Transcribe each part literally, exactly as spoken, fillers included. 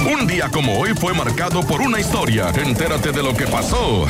Un día como hoy fue marcado por una historia. Entérate de lo que pasó.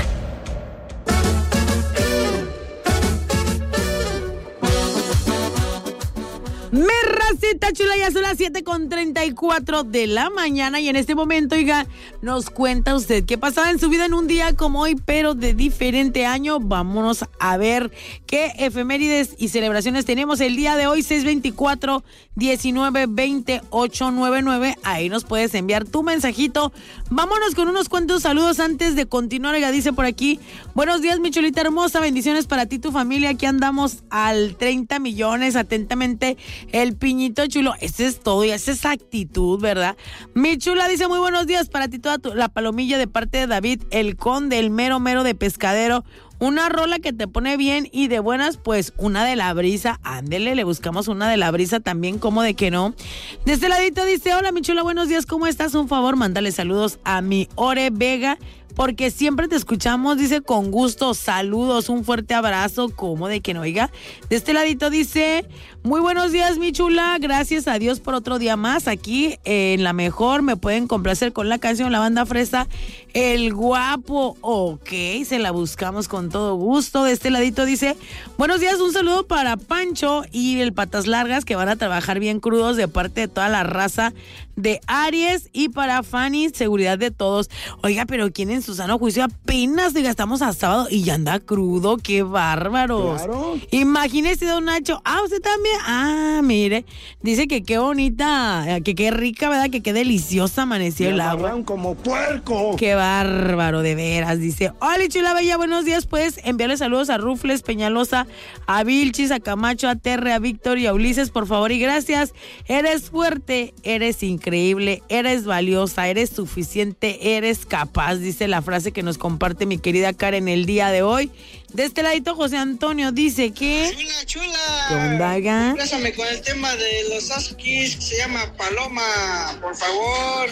Mi racita chula, ya son las siete con treinta y cuatro de la mañana y en este momento, oiga, nos cuenta usted qué pasaba en su vida en un día como hoy, pero de diferente año. Vámonos a ver qué efemérides y celebraciones tenemos el día de hoy, seis veinticuatro, diecinueve, veinte, ocho noventa y nueve. Ahí nos puedes enviar tu mensajito. Vámonos con unos cuantos saludos antes de continuar. Oiga, dice por aquí, buenos días, mi chulita hermosa, bendiciones para ti y tu familia. Aquí andamos al treinta millones, atentamente, el piñito chulo. Ese es todo y esa es actitud, ¿verdad? Mi chula dice, muy buenos días para ti, toda tu, la palomilla de parte de David, el conde, el mero mero de Pescadero. Una rola que te pone bien y de buenas, pues una de La Brisa. Ándele, le buscamos una de La Brisa también, como de que no. De este ladito dice, hola mi chula, buenos días, ¿cómo estás? Un favor, mándale saludos a mi Ore Vega, porque siempre te escuchamos, dice, con gusto, saludos, un fuerte abrazo, como de que no, oiga. De este ladito dice, muy buenos días, mi chula, gracias a Dios por otro día más, aquí en La Mejor, me pueden complacer con la canción La Banda Fresa, El Guapo, ok, se la buscamos con todo gusto. De este ladito dice, buenos días, un saludo para Pancho y el Patas Largas, que van a trabajar bien crudos de parte de toda la raza de Aries, y para Fanny, seguridad de todos. Oiga, pero ¿quién en su sano juicio apenas, diga, estamos a sábado y ya anda crudo? ¡Qué bárbaros! Claro. Imagínese, don Nacho. Ah, usted también. Ah, mire, dice que qué bonita, que qué rica, ¿verdad? Que qué deliciosa amaneció el agua. Como puerco. ¡Qué bárbaro, de veras! Dice, hola chula bella, buenos días. Puedes enviarle saludos a Rufles, Peñalosa, a Vilchis, a Camacho, a Terre, a Víctor y a Ulises, por favor y gracias. Eres fuerte, eres increíble, eres valiosa, eres suficiente, eres capaz, dice la frase que nos comparte mi querida Karen el día de hoy. De este ladito, José Antonio dice que... Chula, chula. ¿Qué onda, haga? Complázame con el tema de los Askis, que se llama Paloma, por favor.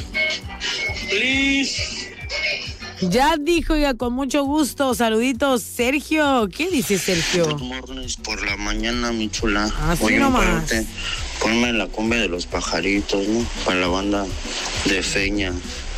Please. Ya dijo, ya con mucho gusto. Saluditos, Sergio. ¿Qué dice Sergio? Good morning por la mañana, mi chula. Así Oye, nomás. párate, ponme la cumbia de los pajaritos, ¿no? Para la banda de Feña,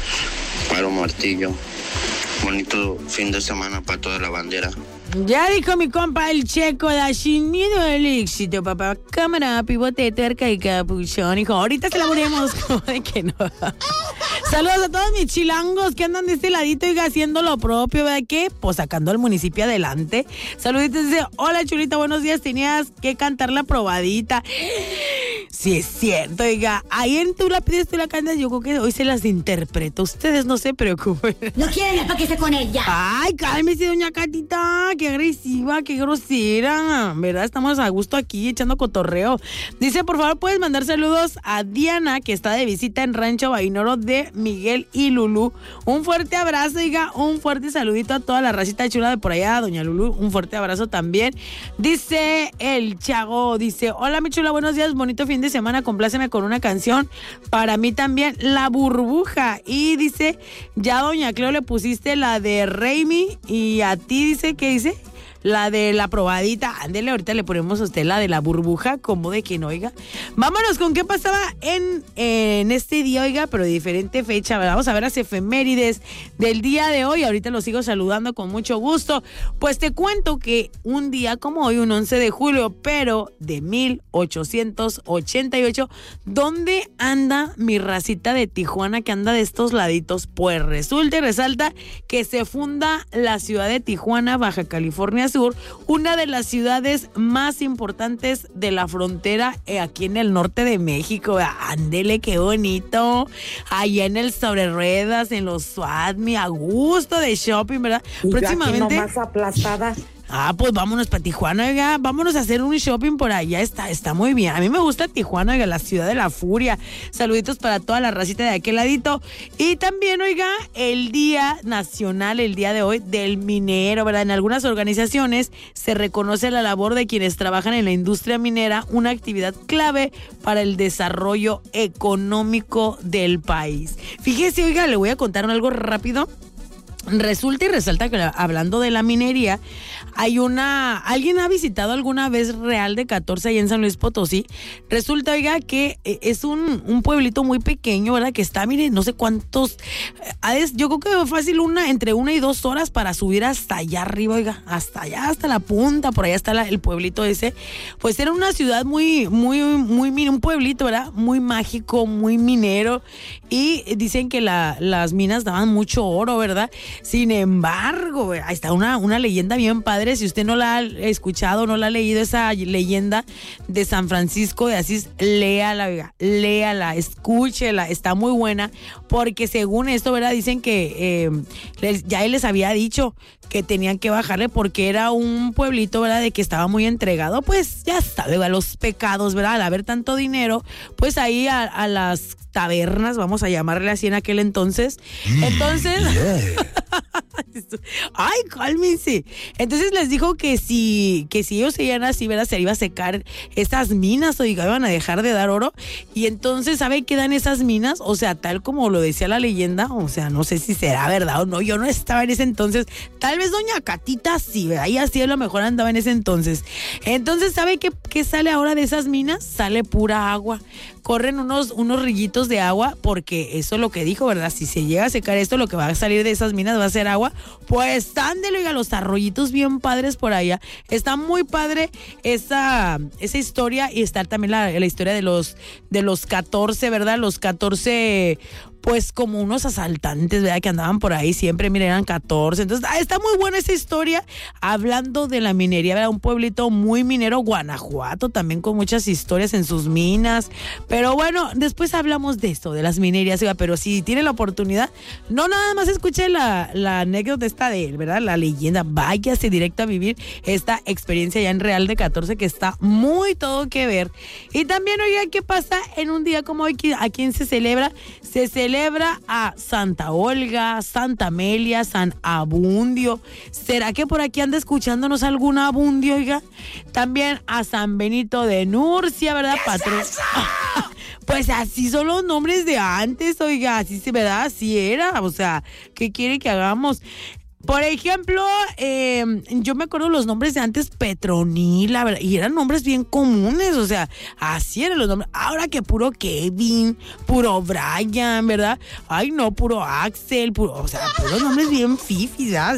Paro Martillo. Bonito fin de semana para toda la bandera. Ya dijo mi compa el Checo, da sin miedo al éxito, papá. Cámara, pivote, tuerca y capuchón, hijo. Ahorita se la ponemos, como de que no. Saludos a todos mis chilangos que andan de este ladito y haciendo lo propio, ¿verdad? ¿Qué? Pues sacando al municipio adelante. Saluditos, dice, hola chulita, buenos días, tenías que cantar la probadita. Sí, es cierto, oiga, ahí en tú la pides, tú la cantas, yo creo que hoy se las interpreto. Ustedes no se preocupen. No quieren para que se con ella. Ay, cálmese, doña Catita, qué agresiva, qué grosera, ¿verdad? Estamos a gusto aquí echando cotorreo. Dice, por favor, puedes mandar saludos a Diana, que está de visita en Rancho Bainoro de Miguel y Lulú. Un fuerte abrazo, oiga, un fuerte saludito a toda la racita chula de por allá, doña Lulú, un fuerte abrazo también. Dice el Chago, dice, hola mi chula, buenos días, bonito fin de semana, compláceme con una canción para mí también, La Burbuja. Y dice, ya doña Cleo le pusiste la de Raimi y a ti dice, ¿qué dice? La de la probadita. Ándele, ahorita le ponemos a usted la de La Burbuja, como de que no, oiga. Vámonos con qué pasaba en, en este día, oiga, pero de diferente fecha. Vamos a ver las efemérides del día de hoy. Ahorita los sigo saludando con mucho gusto. Pues te cuento que un día como hoy, un once de julio, pero de mil ochocientos ochenta y ocho, ¿dónde anda mi racita de Tijuana que anda de estos laditos? Pues resulta y resalta que se funda la ciudad de Tijuana, Baja California Sur, una de las ciudades más importantes de la frontera eh, aquí en el norte de México. Ándele, qué bonito. Allá en el Sobre Ruedas, en los Suadmi, a gusto de shopping, ¿verdad? Y próximamente. Yo aquí nomás aplastada. Ah, pues vámonos para Tijuana, oiga, vámonos a hacer un shopping por allá, está, está muy bien. A mí me gusta Tijuana, oiga, la ciudad de la furia. Saluditos para toda la racita de aquel ladito. Y también, oiga, el Día Nacional, el día de hoy, del minero, ¿verdad? En algunas organizaciones se reconoce la labor de quienes trabajan en la industria minera, una actividad clave para el desarrollo económico del país. Fíjese, oiga, le voy a contar algo rápido. Resulta y resalta que hablando de la minería, hay una, alguien ha visitado alguna vez Real de catorce ahí en San Luis Potosí. Resulta, oiga, que es un, un pueblito muy pequeño, ¿verdad? Que está, mire, no sé cuántos, yo creo que fácil una, entre una y dos horas para subir hasta allá arriba, oiga, hasta allá, hasta la punta, por allá está la, el pueblito ese. Pues era una ciudad muy, muy, muy, un pueblito, ¿verdad? Muy mágico, muy minero, y dicen que la, las minas daban mucho oro, ¿verdad? Sin embargo, ahí está una, una leyenda bien padre. Si usted no la ha escuchado, no la ha leído, esa leyenda de San Francisco de Asís, léala, oiga, léala, escúchela, está muy buena, porque según esto, ¿verdad? Dicen que eh, les, ya él les había dicho que tenían que bajarle porque era un pueblito, ¿verdad? De que estaba muy entregado, pues ya sabe, a los pecados, ¿verdad? Al haber tanto dinero, pues ahí a, a las tabernas, vamos a llamarle así en aquel entonces. Entonces, ay, cálmense. Entonces les dijo que si, que si ellos seguían así, ¿verdad? Se iba a secar estas minas, oiga, iban a dejar de dar oro. Y entonces, ¿sabe qué dan esas minas? O sea, tal como lo decía la leyenda, o sea, no sé si será verdad o no, yo no estaba en ese entonces. Tal vez doña Catita sí, ¿verdad? Ella sí a lo mejor andaba en ese entonces. Entonces, ¿sabe qué, qué sale ahora de esas minas? Sale pura agua. Corren unos, unos rillitos de agua, porque eso es lo que dijo, ¿verdad? Si se llega a secar esto, lo que va a salir de esas minas va a ser agua. Pues ándele, oiga, los arroyitos bien padres por allá. Está muy padre esa, esa historia, y está también la, la historia de los, de los catorce, ¿verdad? Los catorce, pues como unos asaltantes, ¿verdad? Que andaban por ahí siempre, miren, eran catorce. Entonces, ah, está muy buena esa historia, hablando de la minería, ¿verdad? Un pueblito muy minero, Guanajuato, también con muchas historias en sus minas. Pero bueno, después hablamos de esto, de las minerías, ¿verdad? Pero si tiene la oportunidad, no nada más escuche la, la anécdota esta de él, ¿verdad? La leyenda, váyase directo a vivir esta experiencia ya en Real de catorce, que está muy todo que ver. Y también, oiga, ¿qué pasa en un día como hoy? ¿A quién se celebra? Se celebra Celebra a Santa Olga, Santa Amelia, San Abundio. ¿Será que por aquí anda escuchándonos algún Abundio, oiga? También a San Benito de Nurcia, ¿verdad, patrón? Es pues así son los nombres de antes, oiga, así se, ¿verdad? Así era, o sea, ¿qué quiere que hagamos? Por ejemplo, eh, yo me acuerdo los nombres de antes, Petronila, ¿verdad? Y eran nombres bien comunes, o sea, así eran los nombres. Ahora que puro Kevin, puro Brian, ¿verdad? Ay, no, puro Axel, puro, o sea, puros nombres bien fifis, ¿verdad?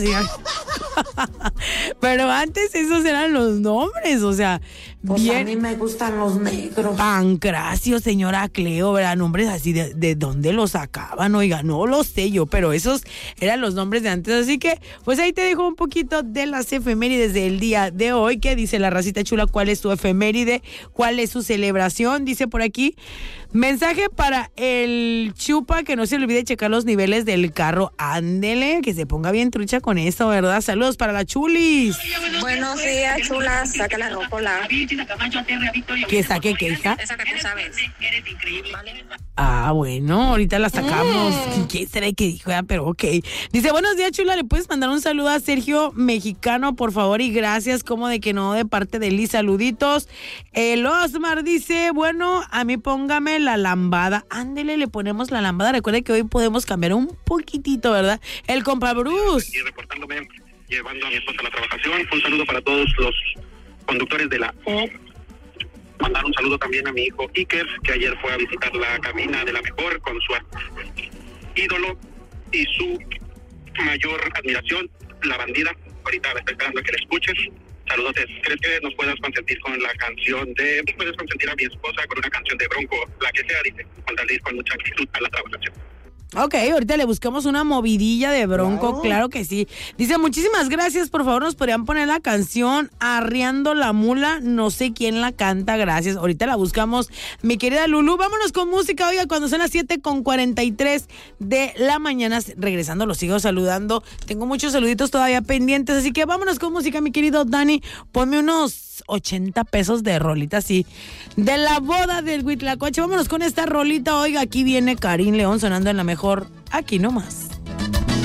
Pero antes esos eran los nombres, o sea, pues bien. A mí me gustan los negros. Pancracio, señora Cleo, ¿verdad? Nombres así, de, de dónde los sacaban, oiga, no lo sé yo, pero esos eran los nombres de antes, así que pues ahí te dejo un poquito de las efemérides del día de hoy. ¿Qué dice la racita chula? ¿Cuál es tu efeméride? ¿Cuál es su celebración? Dice por aquí, mensaje para el Chupa, que no se le olvide checar los niveles del carro. Ándele, que se ponga bien trucha con eso, ¿verdad? Saludos para la Chulis. Buenos días, chula. Saca la rocola. ¿Qué saque qué, hija? Esa que tú sabes. Ah, bueno, ahorita la sacamos. Mm. ¿Qué será que dijo? Ah, pero ok. Dice, buenos días, chula. ¿Le puedes mandar un saludo a Sergio Mexicano, por favor? Y gracias, como de que no, de parte de Liz. Saluditos. El Osmar dice, bueno, a mí póngame la lambada. Ándele, le ponemos la lambada. Recuerde que hoy podemos cambiar un poquitito, ¿verdad? El compa Bruce. Y reportándome, llevando a mi esposa a la trabajación. Un saludo para todos los conductores de la O. Mandar un saludo también a mi hijo Iker, que ayer fue a visitar la cabina de la mejor con su ídolo y su mayor admiración, la bandida. Ahorita está esperando a que la escuches. Saludos. ¿Crees que nos puedas consentir con la canción de... Puedes consentir a mi esposa con una canción de Bronco, la que sea, dice, al salir con mucha actitud a la trabajación? Ok, ahorita le buscamos una movidilla de Bronco, claro. claro que sí. Dice, muchísimas gracias, por favor nos podrían poner la canción Arriando la Mula, no sé quién la canta, gracias. Ahorita la buscamos, mi querida Lulu. Vámonos con música, oiga, cuando son las siete con cuarenta y tres de la mañana. Regresando, los sigo saludando. Tengo muchos saluditos todavía pendientes, así que vámonos con música, mi querido Dani. Ponme unos ochenta pesos de rolita así, de la boda del Huitlacoche. Vámonos con esta rolita, oiga, aquí viene Karim León sonando en la mejor, aquí nomás.